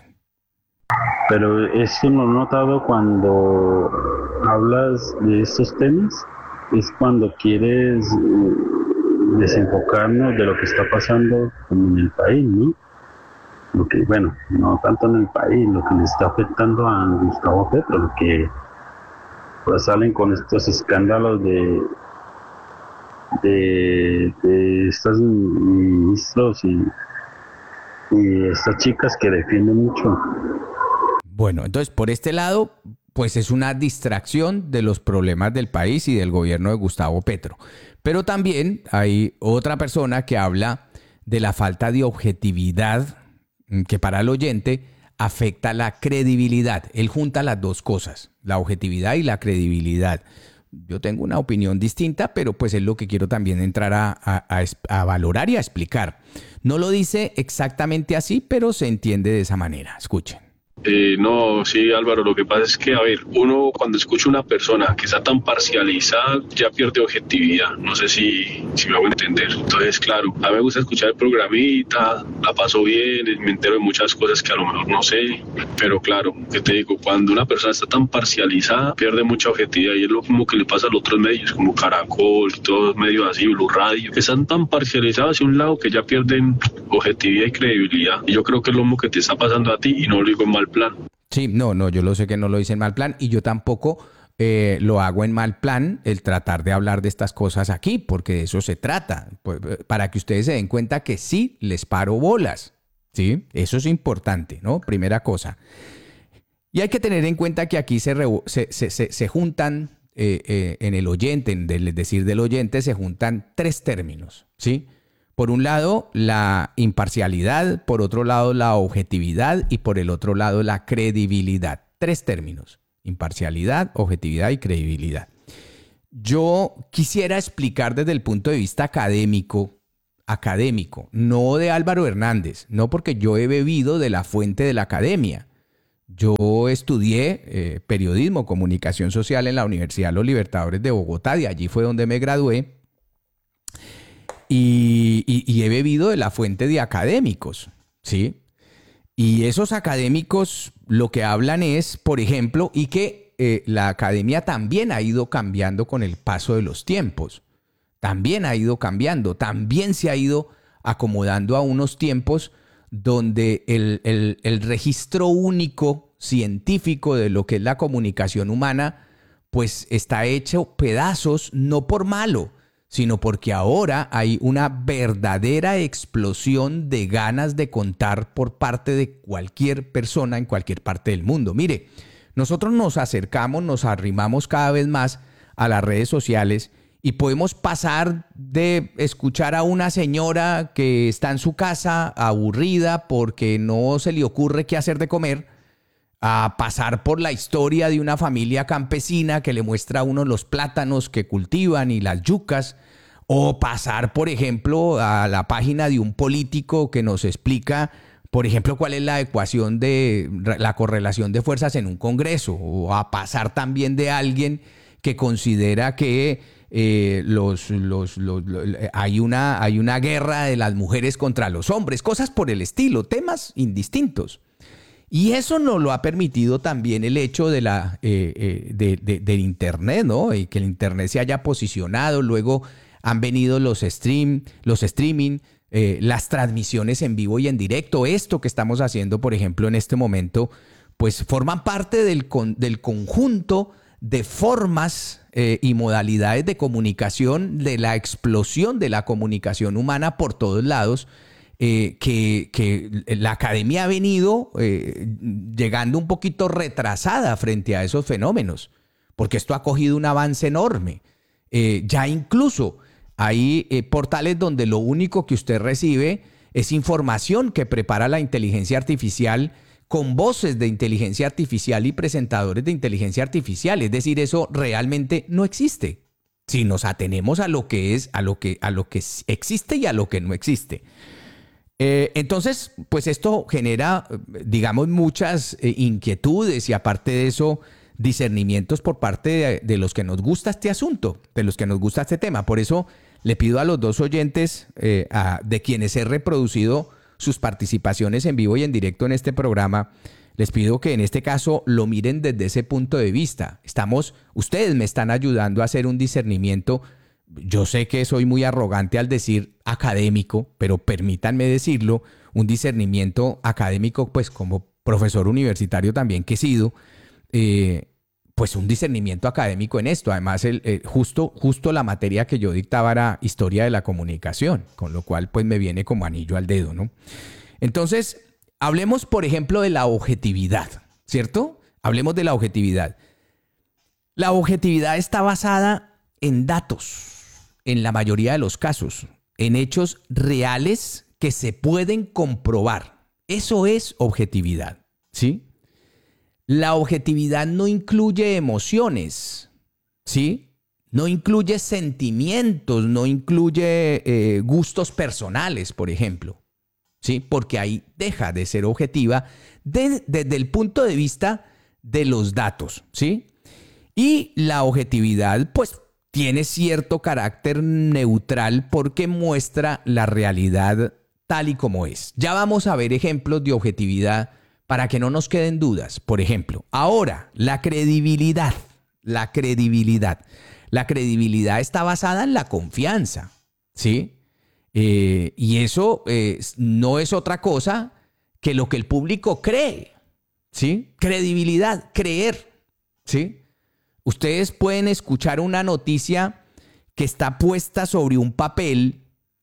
Pero eso lo he notado cuando hablas de estos temas, es cuando quieres desenfocarnos de lo que está pasando en el país, ¿no? Lo que, bueno, no tanto en el país, lo que le está afectando a Gustavo Petro, lo que pues salen con estos escándalos de de, de estos ministros y, y estas chicas que defienden mucho. Bueno, entonces por este lado, pues es una distracción de los problemas del país y del gobierno de Gustavo Petro. Pero también hay otra persona que habla de la falta de objetividad que para el oyente afecta la credibilidad. Él junta las dos cosas, la objetividad y la credibilidad. Yo tengo una opinión distinta, pero pues es lo que quiero también entrar a, a, a, a valorar y a explicar. No lo dice exactamente así, pero se entiende de esa manera. Escuchen. Eh, no, sí, Álvaro, lo que pasa es que, a ver, uno cuando escucha a una persona que está tan parcializada ya pierde objetividad, no sé si, si me hago entender. Entonces, claro, a mí me gusta escuchar el programita, la paso bien, me entero de muchas cosas que a lo mejor no sé, pero claro, que te digo, cuando una persona está tan parcializada pierde mucha objetividad y es lo mismo que le pasa a los otros medios como Caracol y todos los medios así, Blue Radio, que están tan parcializados hacia un lado que ya pierden objetividad y credibilidad. Y yo creo que es lo mismo que te está pasando a ti y no lo digo en mal plan. Sí, no, no, yo lo sé que no lo hice en mal plan y yo tampoco eh, lo hago en mal plan el tratar de hablar de estas cosas aquí, porque de eso se trata, pues, para que ustedes se den cuenta que sí les paro bolas, ¿sí? Eso es importante, ¿no? Primera cosa. Y hay que tener en cuenta que aquí se, se, se, se, se juntan, eh, eh, en el oyente, en el decir del oyente, se juntan tres términos, ¿sí? Por un lado, la imparcialidad, por otro lado, la objetividad y por el otro lado, la credibilidad. Tres términos: imparcialidad, objetividad y credibilidad. Yo quisiera explicar desde el punto de vista académico, académico, no de Álvaro Hernández, no, porque yo he bebido de la fuente de la academia. Yo estudié eh, periodismo, comunicación social en la Universidad de los Libertadores de Bogotá, de allí fue donde me gradué. Y, y, y he bebido de la fuente de académicos, ¿sí? Y esos académicos lo que hablan es, por ejemplo, y que eh, la academia también ha ido cambiando con el paso de los tiempos. También ha ido cambiando, también se ha ido acomodando a unos tiempos donde el, el, el registro único científico de lo que es la comunicación humana, pues está hecho pedazos, no por malo, sino porque ahora hay una verdadera explosión de ganas de contar por parte de cualquier persona en cualquier parte del mundo. Mire, nosotros nos acercamos, nos arrimamos cada vez más a las redes sociales y podemos pasar de escuchar a una señora que está en su casa aburrida porque no se le ocurre qué hacer de comer, a pasar por la historia de una familia campesina que le muestra a uno los plátanos que cultivan y las yucas, o pasar, por ejemplo, a la página de un político que nos explica, por ejemplo, cuál es la ecuación de la correlación de fuerzas en un congreso, o a pasar también de alguien que considera que eh, los, los, los, los, hay, una, hay una guerra de las mujeres contra los hombres, cosas por el estilo, temas indistintos. Y eso nos lo ha permitido también el hecho de la, eh, eh, de, de, del Internet, ¿no? Y que el Internet se haya posicionado. Luego han venido los, stream, los streaming, eh, las transmisiones en vivo y en directo. Esto que estamos haciendo, por ejemplo, en este momento, pues forman parte del, con, del conjunto de formas eh, y modalidades de comunicación, de la explosión de la comunicación humana por todos lados. Eh, que, que la academia ha venido eh, llegando un poquito retrasada frente a esos fenómenos, porque esto ha cogido un avance enorme. Eh, ya incluso hay eh, portales donde lo único que usted recibe es información que prepara la inteligencia artificial con voces de inteligencia artificial y presentadores de inteligencia artificial. Es decir, eso realmente no existe. Si nos atenemos a lo que es, a lo que, a lo que existe y a lo que no existe. Eh, entonces, pues esto genera, digamos, muchas eh, inquietudes y aparte de eso, discernimientos por parte de, de los que nos gusta este asunto, de los que nos gusta este tema. Por eso le pido a los dos oyentes, eh, a, de quienes he reproducido sus participaciones en vivo y en directo en este programa, les pido que en este caso lo miren desde ese punto de vista. Estamos, ustedes me están ayudando a hacer un discernimiento. Yo sé que soy muy arrogante al decir académico, pero permítanme decirlo, un discernimiento académico, pues como profesor universitario también que he sido, eh, pues un discernimiento académico en esto. Además, el, el, justo, justo la materia que yo dictaba era historia de la comunicación, con lo cual pues me viene como anillo al dedo, ¿no? Entonces, hablemos, por ejemplo, de la objetividad, ¿cierto? Hablemos de la objetividad. La objetividad está basada en datos. En la mayoría de los casos, en hechos reales que se pueden comprobar. Eso es objetividad, ¿sí? La objetividad no incluye emociones, ¿sí? No incluye sentimientos, no incluye eh, gustos personales, por ejemplo, ¿sí? Porque ahí deja de ser objetiva de, desde el punto de vista de los datos, ¿sí? Y la objetividad, pues, tiene cierto carácter neutral porque muestra la realidad tal y como es. Ya vamos a ver ejemplos de objetividad para que no nos queden dudas. Por ejemplo, ahora, la credibilidad. La credibilidad. La credibilidad está basada en la confianza, ¿sí? Eh, y eso eh, no es otra cosa que lo que el público cree, ¿sí? Credibilidad, creer, ¿sí? Ustedes pueden escuchar una noticia que está puesta sobre un papel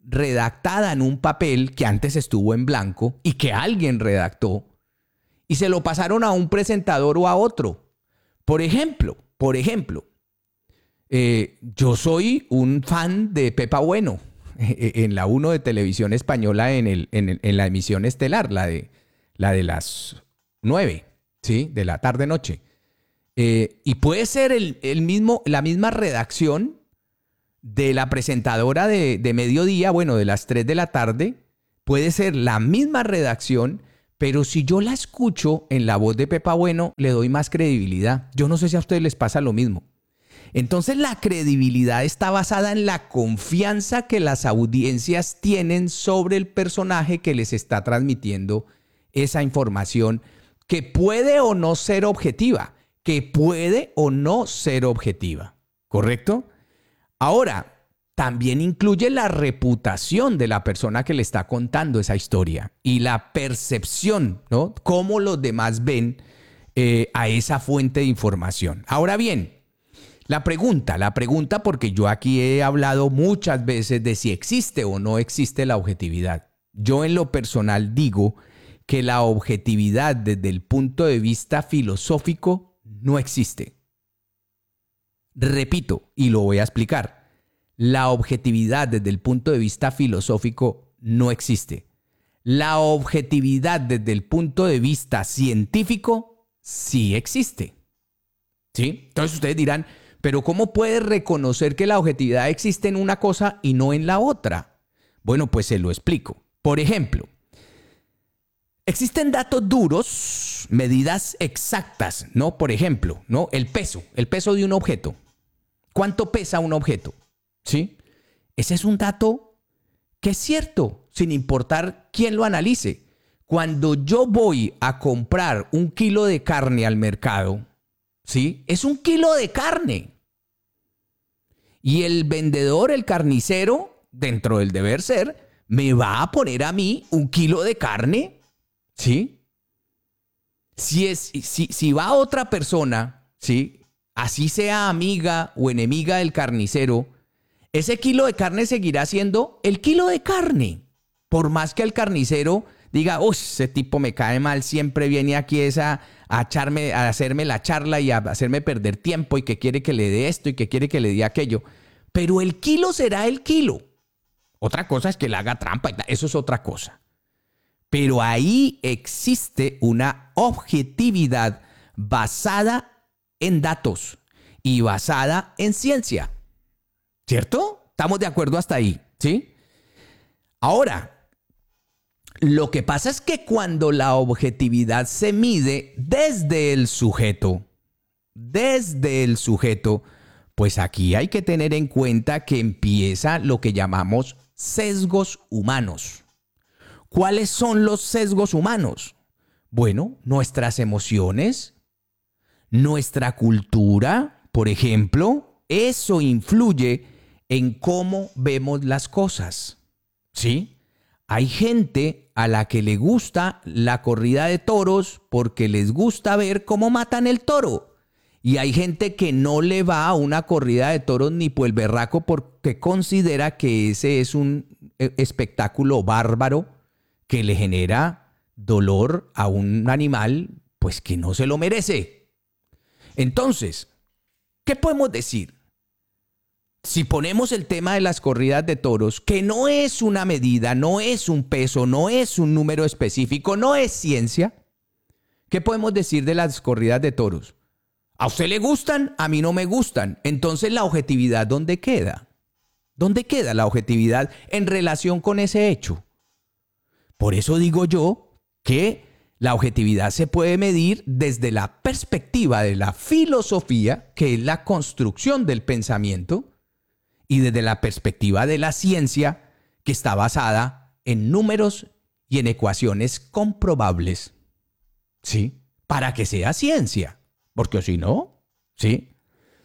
redactada en un papel que antes estuvo en blanco y que alguien redactó y se lo pasaron a un presentador o a otro. Por ejemplo, por ejemplo, eh, yo soy un fan de Pepa Bueno en la uno de Televisión Española en, el, en, el, en la emisión estelar, la de, la de las nueve, ¿sí? De la tarde-noche. Eh, y puede ser el, el mismo, la misma redacción de la presentadora de, de mediodía, bueno, de las tres de la tarde, puede ser la misma redacción, pero si yo la escucho en la voz de Pepa Bueno, le doy más credibilidad. Yo no sé si a ustedes les pasa lo mismo. Entonces la credibilidad está basada en la confianza que las audiencias tienen sobre el personaje que les está transmitiendo esa información, que puede o no ser objetiva, que puede o no ser objetiva, ¿correcto? Ahora, también incluye la reputación de la persona que le está contando esa historia y la percepción, ¿no? Cómo los demás ven eh, a esa fuente de información. Ahora bien, la pregunta, la pregunta porque yo aquí he hablado muchas veces de si existe o no existe la objetividad. Yo en lo personal digo que la objetividad desde el punto de vista filosófico no existe. Repito, y lo voy a explicar. La objetividad desde el punto de vista filosófico no existe. La objetividad desde el punto de vista científico sí existe. ¿Sí? Entonces ustedes dirán, pero ¿cómo puedes reconocer que la objetividad existe en una cosa y no en la otra? Bueno, pues se lo explico. Por ejemplo, existen datos duros, medidas exactas, ¿no? Por ejemplo, ¿no? El peso, el peso de un objeto. ¿Cuánto pesa un objeto? ¿Sí? Ese es un dato que es cierto, sin importar quién lo analice. Cuando yo voy a comprar un kilo de carne al mercado, ¿sí? Es un kilo de carne. Y el vendedor, el carnicero, dentro del deber ser, me va a poner a mí un kilo de carne, ¿sí? Si, es, si, si va otra persona, ¿sí? Así sea amiga o enemiga del carnicero, ese kilo de carne seguirá siendo el kilo de carne. Por más que el carnicero diga, uy, ese tipo me cae mal, siempre viene aquí esa, a, echarme, a hacerme la charla y a hacerme perder tiempo y que quiere que le dé esto y que quiere que le dé aquello. Pero el kilo será el kilo. Otra cosa es que le haga trampa, eso es otra cosa. Pero ahí existe una objetividad basada en datos y basada en ciencia. ¿Cierto? ¿Estamos de acuerdo hasta ahí? ¿Sí? Ahora, lo que pasa es que cuando la objetividad se mide desde el sujeto, desde el sujeto, pues aquí hay que tener en cuenta que empieza lo que llamamos sesgos humanos. ¿Cuáles son los sesgos humanos? Bueno, nuestras emociones, nuestra cultura, por ejemplo, eso influye en cómo vemos las cosas, ¿sí? Hay gente a la que le gusta la corrida de toros porque les gusta ver cómo matan el toro. Y hay gente que no le va a una corrida de toros ni por el berraco porque considera que ese es un espectáculo bárbaro que le genera dolor a un animal, pues que no se lo merece. Entonces, ¿qué podemos decir? Si ponemos el tema de las corridas de toros, que no es una medida, no es un peso, no es un número específico, no es ciencia, ¿qué podemos decir de las corridas de toros? ¿A usted le gustan? A mí no me gustan. Entonces, ¿la objetividad dónde queda? ¿Dónde queda la objetividad en relación con ese hecho? Por eso digo yo que la objetividad se puede medir desde la perspectiva de la filosofía, que es la construcción del pensamiento, y desde la perspectiva de la ciencia, que está basada en números y en ecuaciones comprobables. ¿Sí? Para que sea ciencia. Porque si no, ¿sí?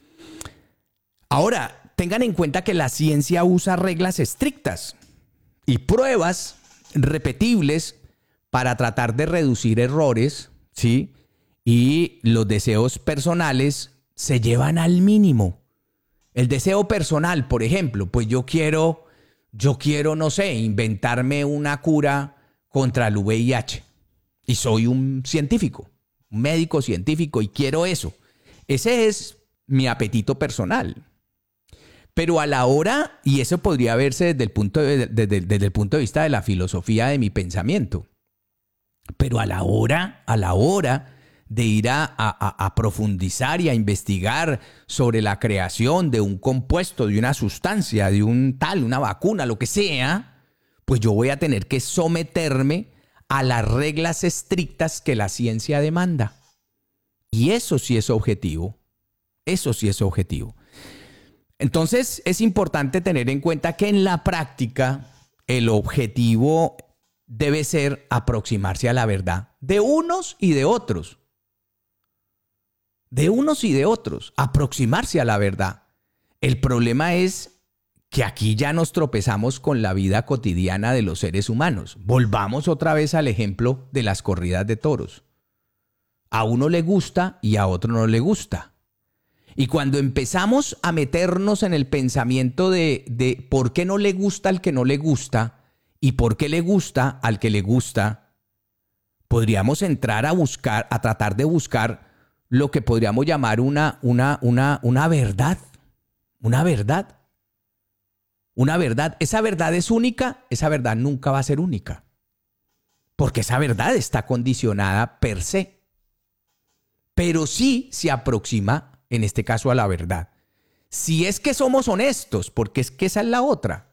Ahora, tengan en cuenta que la ciencia usa reglas estrictas y pruebas repetibles para tratar de reducir errores, ¿sí? Y los deseos personales se llevan al mínimo. El deseo personal, por ejemplo, pues yo quiero yo quiero, no sé, inventarme una cura contra el V I H. Y soy un científico, un médico científico y quiero eso. Ese es mi apetito personal. Pero a la hora, y eso podría verse desde el punto de, desde, desde el punto de vista de la filosofía de mi pensamiento, pero a la hora, a la hora de ir a, a, a profundizar y a investigar sobre la creación de un compuesto, de una sustancia, de un tal, una vacuna, lo que sea, pues yo voy a tener que someterme a las reglas estrictas que la ciencia demanda. Y eso sí es objetivo. Eso sí es objetivo. Entonces es importante tener en cuenta que en la práctica el objetivo debe ser aproximarse a la verdad de unos y de otros. De unos y de otros, aproximarse a la verdad. El problema es que aquí ya nos tropezamos con la vida cotidiana de los seres humanos. Volvamos otra vez al ejemplo de las corridas de toros. A uno le gusta y a otro no le gusta. Y cuando empezamos a meternos en el pensamiento de, de por qué no le gusta al que no le gusta y por qué le gusta al que le gusta, podríamos entrar a buscar, a tratar de buscar lo que podríamos llamar una, una, una, una verdad. Una verdad. Una verdad. Esa verdad es única, esa verdad nunca va a ser única. Porque esa verdad está condicionada per se. Pero sí se aproxima, en este caso, a la verdad. Si es que somos honestos, porque es que esa es la otra.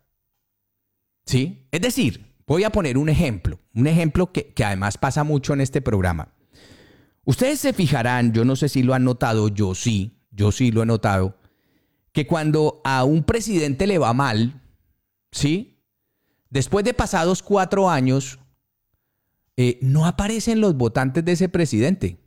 ¿Sí? Es decir, voy a poner un ejemplo. Un ejemplo que, que además pasa mucho en este programa. Ustedes se fijarán, yo no sé si lo han notado, yo sí, yo sí lo he notado, que cuando a un presidente le va mal, ¿sí? Después de pasados cuatro años, eh, no aparecen los votantes de ese presidente.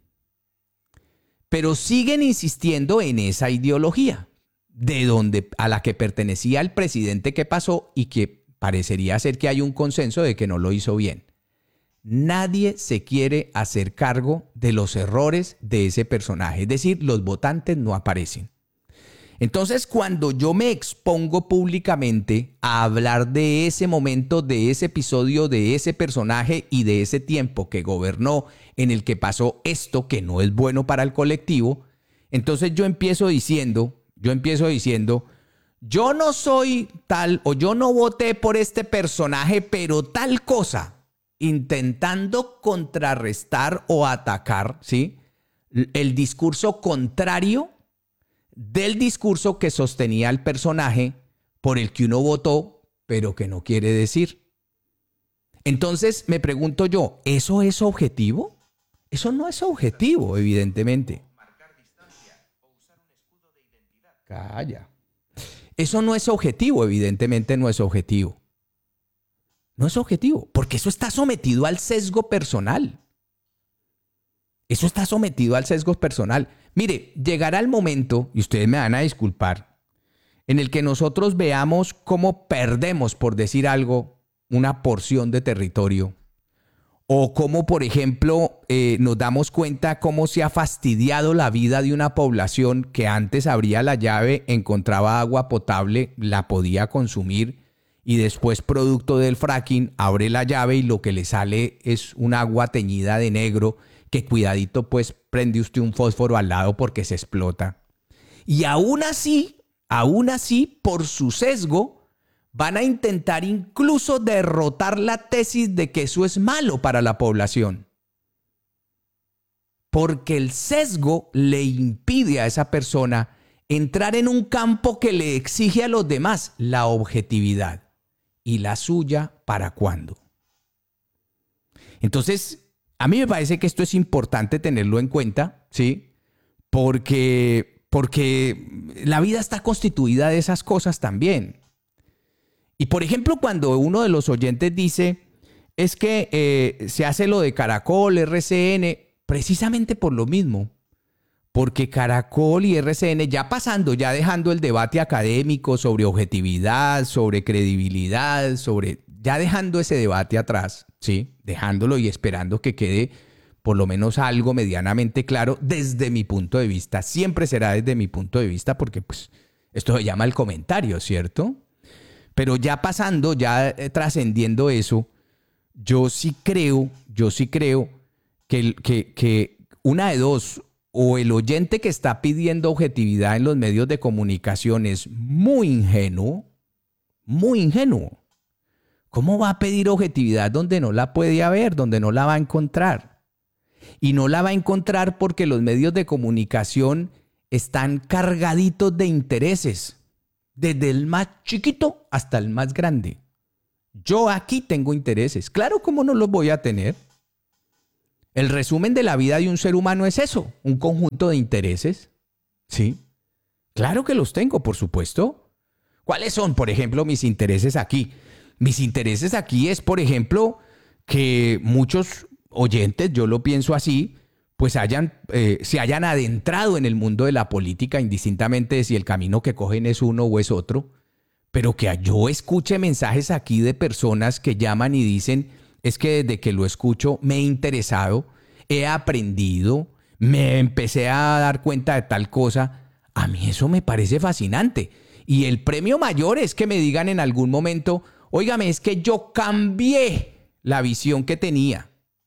Pero siguen insistiendo en esa ideología, de donde, a la que pertenecía el presidente que pasó y que parecería ser que hay un consenso de que no lo hizo bien. Nadie se quiere hacer cargo de los errores de ese personaje. Es decir, los votantes no aparecen. Entonces, cuando yo me expongo públicamente a hablar de ese momento, de ese episodio, de ese personaje y de ese tiempo que gobernó en el que pasó esto que no es bueno para el colectivo, entonces yo empiezo diciendo, yo empiezo diciendo, yo no soy tal o yo no voté por este personaje, pero tal cosa. Intentando contrarrestar o atacar, ¿sí?, el discurso contrario del discurso que sostenía el personaje por el que uno votó, pero que no quiere decir. Entonces me pregunto yo, ¿eso es objetivo? Eso no es objetivo, evidentemente. Calla. Eso no es objetivo, evidentemente no es objetivo. No es objetivo, porque eso está sometido al sesgo personal. Eso está sometido al sesgo personal. Mire, llegará el momento, y ustedes me van a disculpar, en el que nosotros veamos cómo perdemos, por decir algo, una porción de territorio. O cómo, por ejemplo, eh, nos damos cuenta cómo se ha fastidiado la vida de una población que antes abría la llave, encontraba agua potable, la podía consumir, y después, producto del fracking, abre la llave y lo que le sale es un agua teñida de negro que, cuidadito, pues prende usted un fósforo al lado porque se explota. Y aún así, aún así, por su sesgo, van a intentar incluso derrotar la tesis de que eso es malo para la población. Porque el sesgo le impide a esa persona entrar en un campo que le exige a los demás la objetividad. ¿Y la suya para cuándo? Entonces, a mí me parece que esto es importante tenerlo en cuenta, ¿sí? Porque, porque la vida está constituida de esas cosas también. Y por ejemplo, cuando uno de los oyentes dice, es que eh, se hace lo de Caracol, R C N, precisamente por lo mismo. Porque Caracol y R C N, ya pasando, ya dejando el debate académico sobre objetividad, sobre credibilidad, sobre, ya dejando ese debate atrás, ¿sí? Dejándolo y esperando que quede por lo menos algo medianamente claro desde mi punto de vista. Siempre será desde mi punto de vista porque pues esto se llama el comentario, ¿cierto? Pero ya pasando, ya eh, trascendiendo eso, yo sí creo, yo sí creo que, que, que una de dos, o el oyente que está pidiendo objetividad en los medios de comunicación es muy ingenuo, muy ingenuo. ¿Cómo va a pedir objetividad donde no la puede haber, donde no la va a encontrar? Y no la va a encontrar porque los medios de comunicación están cargaditos de intereses, desde el más chiquito hasta el más grande. Yo aquí tengo intereses. Claro, ¿cómo no los voy a tener? El resumen de la vida de un ser humano es eso, un conjunto de intereses. ¿Sí? Claro que los tengo, por supuesto. ¿Cuáles son, por ejemplo, mis intereses aquí? Mis intereses aquí es, por ejemplo, que muchos oyentes, yo lo pienso así, pues hayan, eh, se hayan adentrado en el mundo de la política, indistintamente de si el camino que cogen es uno o es otro, pero que yo escuche mensajes aquí de personas que llaman y dicen, es que desde que lo escucho me he interesado, he aprendido, me empecé a dar cuenta de tal cosa. A mí eso me parece fascinante. Y el premio mayor es que me digan en algún momento, óigame, es que yo cambié la visión que tenía.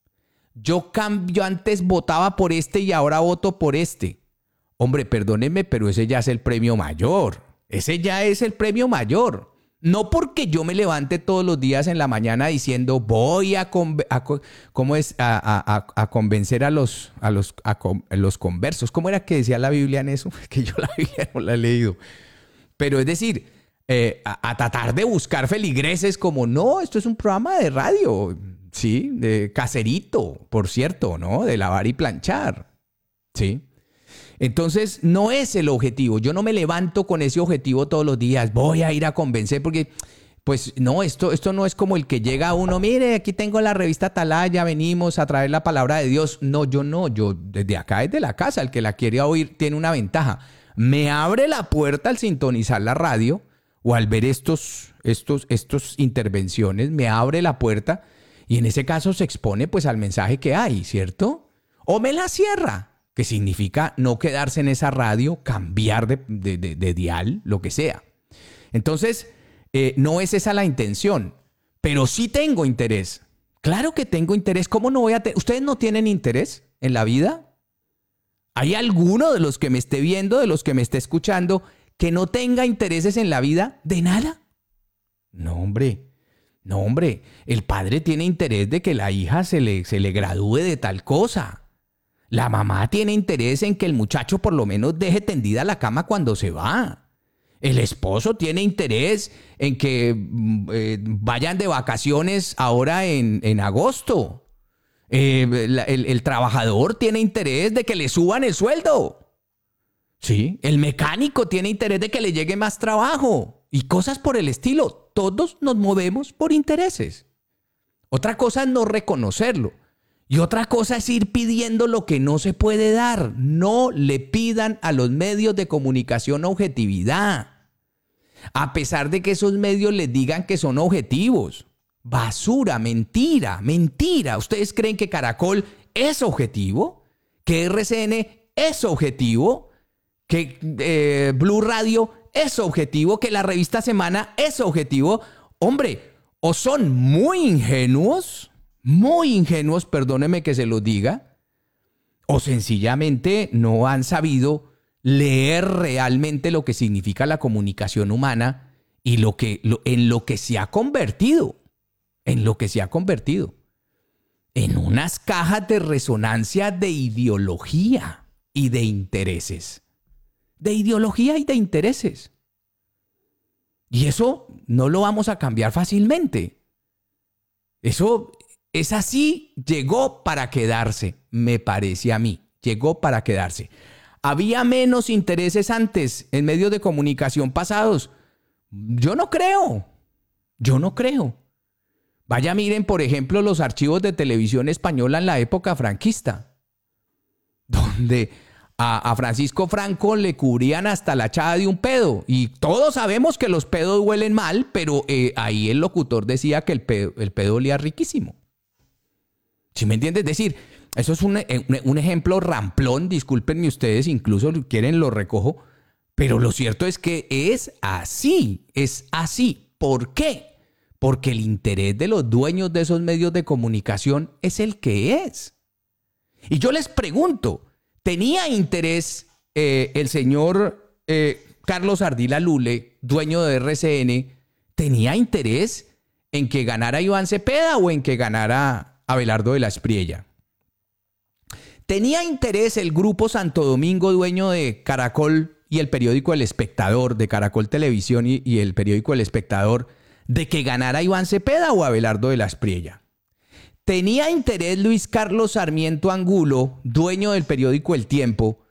Yo cambio, antes votaba por este y ahora voto por este. Hombre, perdónenme, pero ese ya es el premio mayor. Ese ya es el premio mayor. No porque yo me levante todos los días en la mañana diciendo voy a, conv- a, ¿cómo es? A, a, a convencer a los, a, los, a, con- a los conversos. ¿Cómo era que decía la Biblia en eso? Que yo la Biblia no la he leído. Pero es decir, eh, a, a tratar de buscar feligreses como, no, esto es un programa de radio. Sí, de caserito, por cierto, ¿no? De lavar y planchar. Sí. Entonces, no es el objetivo. Yo no me levanto con ese objetivo todos los días. Voy a ir a convencer porque, pues, no, esto, esto no es como el que llega a uno, mire, aquí tengo la revista Atalaya, venimos a traer la palabra de Dios. No, yo no. Yo desde acá, desde la casa, el que la quiere oír tiene una ventaja. Me abre la puerta al sintonizar la radio o al ver estos, estos, estos intervenciones, me abre la puerta. Y en ese caso se expone pues al mensaje que hay, ¿cierto? O me la cierra, que significa no quedarse en esa radio, cambiar de, de, de, de dial, lo que sea. Entonces, eh, no es esa la intención, pero sí tengo interés. Claro que tengo interés. ¿Cómo no voy a tener? ¿Ustedes no tienen interés en la vida? ¿Hay alguno de los que me esté viendo, de los que me esté escuchando, que no tenga intereses en la vida de nada? No, hombre. No, hombre, el padre tiene interés de que la hija se le, se le gradúe de tal cosa. La mamá tiene interés en que el muchacho por lo menos deje tendida la cama cuando se va. El esposo tiene interés en que eh, vayan de vacaciones ahora en, en agosto. Eh, la, el, el trabajador tiene interés de que le suban el sueldo. Sí, el mecánico tiene interés de que le llegue más trabajo y cosas por el estilo. Todos nos movemos por intereses. Otra cosa es no reconocerlo. Y otra cosa es ir pidiendo lo que no se puede dar. No le pidan a los medios de comunicación objetividad. A pesar de que esos medios les digan que son objetivos. Basura, mentira, mentira. ¿Ustedes creen que Caracol es objetivo? ¿Que R C N es objetivo? ¿Que eh, Blue Radio es objetivo? ¿Que la revista Semana es objetivo? Hombre, o son muy ingenuos, muy ingenuos, perdónenme que se los diga, o sencillamente no han sabido leer realmente lo que significa la comunicación humana y lo que, lo, en lo que se ha convertido, en lo que se ha convertido, en unas cajas de resonancia de ideología y de intereses. De ideología y de intereses. Y eso no lo vamos a cambiar fácilmente. Eso es así, llegó para quedarse, me parece a mí. Llegó para quedarse. ¿Había menos intereses antes en medios de comunicación pasados? Yo no creo. Yo no creo. Vaya, miren, por ejemplo, los archivos de televisión española en la época franquista, donde a, a Francisco Franco le cubrían hasta la echada de un pedo. Y todos sabemos que los pedos huelen mal, pero eh, ahí el locutor decía que el pedo, el pedo olía riquísimo. ¿Sí me entiendes? Es decir, eso es un, un, un ejemplo ramplón, discúlpenme ustedes, incluso quieren lo recojo, pero lo cierto es que es así, es así. ¿Por qué? Porque el interés de los dueños de esos medios de comunicación es el que es. Y yo les pregunto, ¿tenía interés eh, el señor eh, Carlos Ardila Lule, dueño de R C N, tenía interés en que ganara Iván Cepeda o en que ganara Abelardo de la Espriella? ¿Tenía interés el Grupo Santo Domingo, dueño de Caracol y el periódico El Espectador, de Caracol Televisión y, y el periódico El Espectador, de que ganara Iván Cepeda o Abelardo de la Espriella? ¿Tenía interés Luis Carlos Sarmiento Angulo, dueño del periódico El Tiempo,